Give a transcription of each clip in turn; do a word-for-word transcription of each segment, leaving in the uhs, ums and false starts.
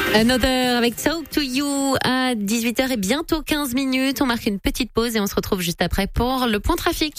Another avec Talk to You à dix-huit heures et bientôt quinze minutes. On marque une petite pause et on se retrouve juste après pour le point trafic.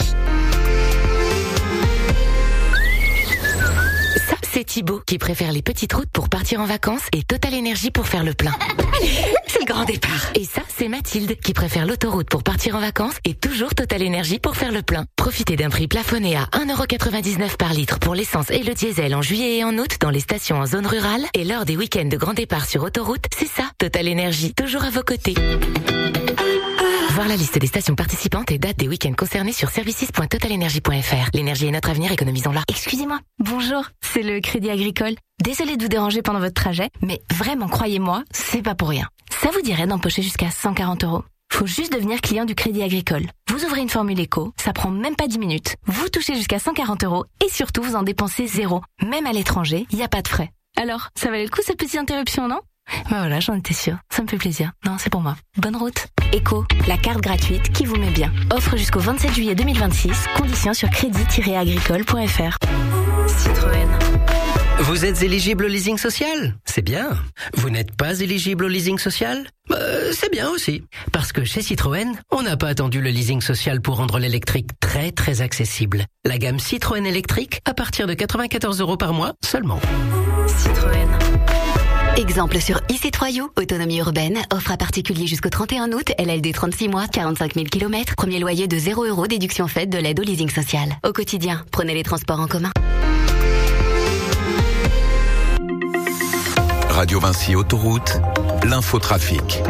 Ça, c'est Thibaut qui préfère les petites routes pour partir en vacances et Total Énergie pour faire le plein. C'est le grand départ. Et ça, c'est Mathilde qui préfère l'autoroute pour partir en vacances et toujours Total Énergie pour faire le plein. Profitez d'un prix plafonné à un euro quatre-vingt-dix-neuf par litre pour l'essence et le diesel en juillet et en août dans les stations en zone rurale et lors des week-ends de grand départ sur autoroute. C'est ça, Total Énergie, toujours à vos côtés. Voir la liste des stations participantes et dates des week-ends concernés sur services point total énergie point f r. L'énergie est notre avenir, économisons-la. Excusez-moi, bonjour, c'est le Crédit Agricole. Désolée de vous déranger pendant votre trajet, mais vraiment, croyez-moi, c'est pas pour rien. Ça vous dirait d'empocher jusqu'à cent quarante euros? Faut juste devenir client du Crédit Agricole. Vous ouvrez une formule éco, ça prend même pas dix minutes. Vous touchez jusqu'à cent quarante euros et surtout vous en dépensez zéro. Même à l'étranger, il n'y a pas de frais. Alors, ça valait le coup cette petite interruption, non? Ben voilà, j'en étais sûre. Ça me fait plaisir. Non, c'est pour moi. Bonne route. Eco, la carte gratuite qui vous met bien. Offre jusqu'au vingt-sept juillet deux mille vingt-six. Conditions sur crédit tiret agricole point f r. Citroën. Vous êtes éligible au leasing social? C'est bien. Vous n'êtes pas éligible au leasing social? Bah, c'est bien aussi. Parce que chez Citroën, on n'a pas attendu le leasing social pour rendre l'électrique très très accessible. La gamme Citroën électrique à partir de quatre-vingt-quatorze euros par mois seulement. Citroën. Exemple sur I C trois U, autonomie urbaine, offre à particulier jusqu'au trente et un août, L L D trente-six mois, quarante-cinq mille kilomètres, premier loyer de zéro euros, déduction faite de l'aide au leasing social. Au quotidien, prenez les transports en commun. Radio Vinci Autoroute, l'infotrafic.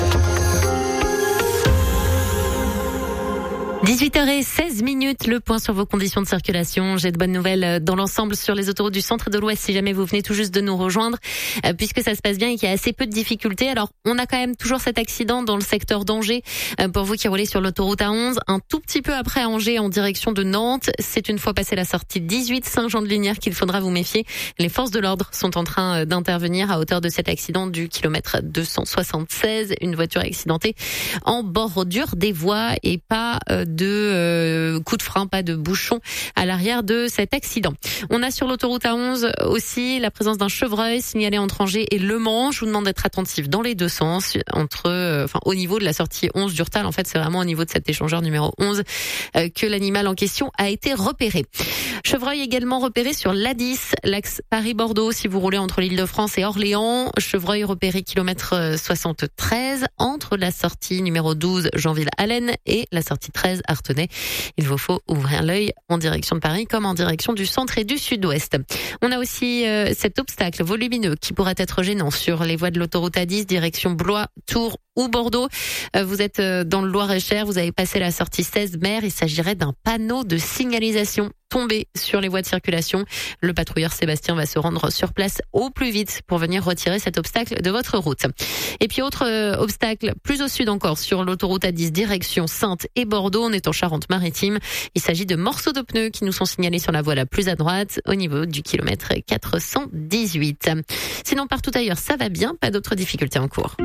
dix-huit heures seize minutes, le point sur vos conditions de circulation. J'ai de bonnes nouvelles dans l'ensemble sur les autoroutes du centre et de l'ouest si jamais vous venez tout juste de nous rejoindre, puisque ça se passe bien et qu'il y a assez peu de difficultés. Alors, on a quand même toujours cet accident dans le secteur d'Angers. Pour vous qui roulez sur l'autoroute A onze, un tout petit peu après Angers en direction de Nantes. C'est une fois passé la sortie dix-huit Saint-Jean-de-Lignières qu'il faudra vous méfier. Les forces de l'ordre sont en train d'intervenir à hauteur de cet accident du kilomètre deux cent soixante-seize. Une voiture accidentée en bordure des voies et pas de euh, coup de frein, pas de bouchon à l'arrière de cet accident. On a sur l'autoroute A onze aussi la présence d'un chevreuil signalé entre Angers et Le Mans. Je vous demande d'être attentif dans les deux sens, entre, euh, enfin, au niveau de la sortie onze d'Urtal. En fait, c'est vraiment au niveau de cet échangeur numéro onze euh, que l'animal en question a été repéré. Chevreuil également repéré sur l'A dix, l'axe Paris-Bordeaux, si vous roulez entre l'Île-de-France et Orléans. Chevreuil repéré kilomètre soixante-treize entre la sortie numéro douze Jeanville-Allen et la sortie treize Artenay. Il vous faut ouvrir l'œil en direction de Paris comme en direction du centre et du sud-ouest. On a aussi euh, cet obstacle volumineux qui pourrait être gênant sur les voies de l'autoroute A dix direction Blois, Tours ou Bordeaux. Euh, vous êtes euh, dans le Loir-et-Cher, vous avez passé la sortie seize mer. Il s'agirait d'un panneau de signalisation tombé sur les voies de circulation. Le patrouilleur Sébastien va se rendre sur place au plus vite pour venir retirer cet obstacle de votre route. Et puis autre euh, obstacle plus au sud encore sur l'autoroute A dix direction Saintes et Bordeaux. On est en Charente-Maritime. Il s'agit de morceaux de pneus qui nous sont signalés sur la voie la plus à droite au niveau du kilomètre quatre cent dix-huit. Sinon partout ailleurs ça va bien, pas d'autres difficultés en cours.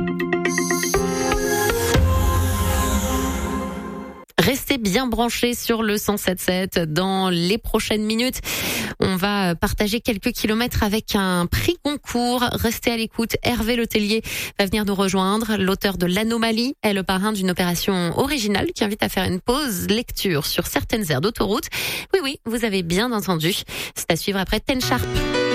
Restez bien branchés sur le cent sept sept. Dans les prochaines minutes, on va partager quelques kilomètres avec un prix concours. Restez à l'écoute. Hervé Letellier va venir nous rejoindre. L'auteur de L'Anomalie est le parrain d'une opération originale qui invite à faire une pause lecture sur certaines aires d'autoroute. Oui, oui, vous avez bien entendu. C'est à suivre après Ten Sharp.